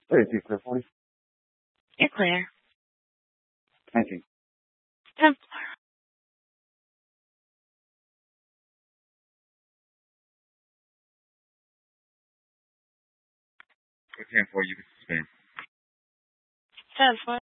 Hey, is he clear for you? You're clear. Thank you. 10th For 10-4, you can suspend. floor. 10th floor.